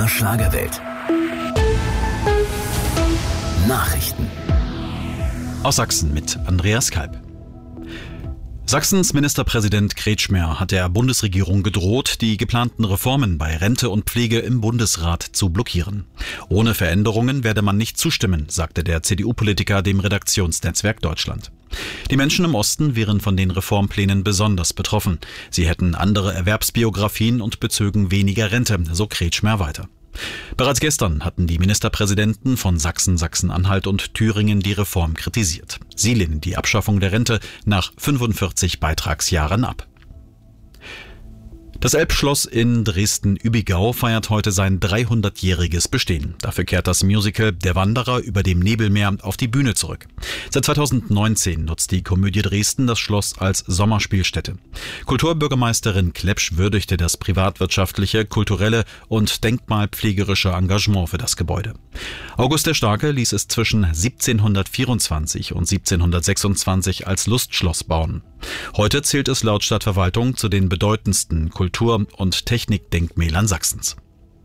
MDR Schlagerwelt. Nachrichten. Aus Sachsen mit Andreas Kalb. Sachsens Ministerpräsident Kretschmer hat der Bundesregierung gedroht, die geplanten Reformen bei Rente und Pflege im Bundesrat zu blockieren. Ohne Veränderungen werde man nicht zustimmen, sagte der CDU-Politiker dem Redaktionsnetzwerk Deutschland. Die Menschen im Osten wären von den Reformplänen besonders betroffen. Sie hätten andere Erwerbsbiografien und bezögen weniger Rente, so Kretschmer weiter. Bereits gestern hatten die Ministerpräsidenten von Sachsen, Sachsen-Anhalt und Thüringen die Reform kritisiert. Sie lehnen die Abschaffung der Rente nach 45 Beitragsjahren ab. Das Elbschloss in Dresden-Übigau feiert heute sein 300-jähriges Bestehen. Dafür kehrt das Musical Der Wanderer über dem Nebelmeer auf die Bühne zurück. Seit 2019 nutzt die Komödie Dresden das Schloss als Sommerspielstätte. Kulturbürgermeisterin Klepsch würdigte das privatwirtschaftliche, kulturelle und denkmalpflegerische Engagement für das Gebäude. August der Starke ließ es zwischen 1724 und 1726 als Lustschloss bauen. Heute zählt es laut Stadtverwaltung zu den bedeutendsten Kultur- und Technikdenkmälern Sachsens.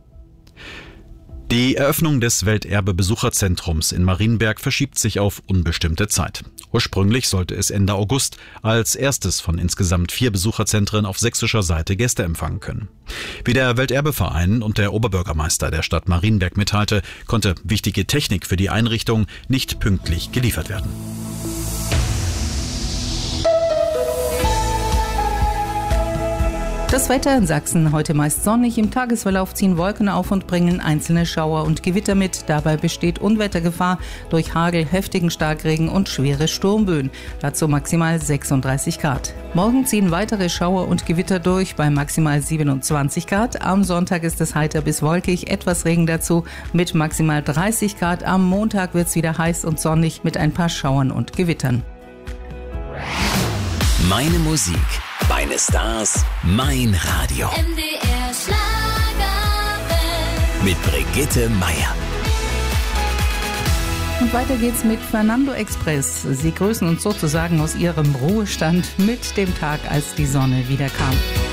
Die Eröffnung des Welterbe-Besucherzentrums in Marienberg verschiebt sich auf unbestimmte Zeit. Ursprünglich sollte es Ende August als erstes von insgesamt 4 Besucherzentren auf sächsischer Seite Gäste empfangen können. Wie der Welterbeverein und der Oberbürgermeister der Stadt Marienberg mitteilte, konnte wichtige Technik für die Einrichtung nicht pünktlich geliefert werden. Das Wetter in Sachsen heute meist sonnig, im Tagesverlauf ziehen Wolken auf und bringen einzelne Schauer und Gewitter mit. Dabei besteht Unwettergefahr durch Hagel, heftigen Starkregen und schwere Sturmböen. Dazu maximal 36 Grad. Morgen ziehen weitere Schauer und Gewitter durch bei maximal 27 Grad. Am Sonntag ist es heiter bis wolkig, etwas Regen dazu mit maximal 30 Grad. Am Montag wird es wieder heiß und sonnig mit ein paar Schauern und Gewittern. Meine Musik, meine Stars, mein Radio. MDR Schlagerwelt. Mit Brigitte Meier. Und weiter geht's mit Fernando Express. Sie grüßen uns sozusagen aus ihrem Ruhestand mit dem Tag, als die Sonne wieder kam.